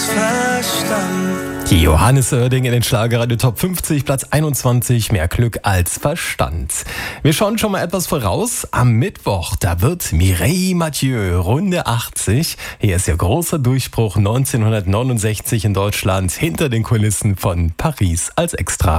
Verstand. Johannes Oerding in den Schlagerradio Top 50, Platz 21, mehr Glück als Verstand. Wir schauen schon mal etwas voraus. Am Mittwoch, da wird Mireille Mathieu, Runde 80. Hier ist ihr großer Durchbruch 1969 in Deutschland hinter den Kulissen von Paris als Extra.